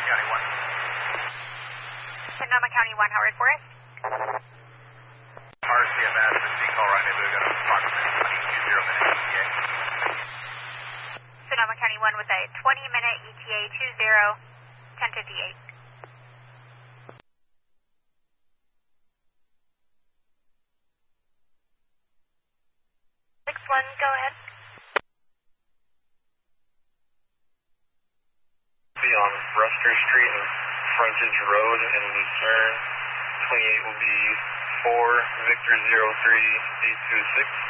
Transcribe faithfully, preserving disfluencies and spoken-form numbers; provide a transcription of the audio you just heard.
County one. Sonoma County one, Howard Forest. R C M S and call rendezvous got approximately twenty-two minute E T A. Sonoma County one with a twenty minute E T A two zero, ten fifty-eight. six one, go ahead. Be on Ruster Street and Frontage Road in Lucerne. twenty-eight will be four Victor zero three eight two six.